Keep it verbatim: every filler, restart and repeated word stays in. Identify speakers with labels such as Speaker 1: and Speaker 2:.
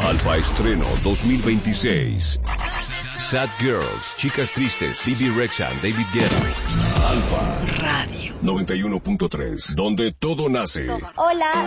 Speaker 1: Alfa Estreno dos mil veintiséis. Sad Girls, Chicas Tristes, Bibi Rexha, David Guetta. Alfa Radio noventa y uno punto tres, donde todo nace.
Speaker 2: Hola,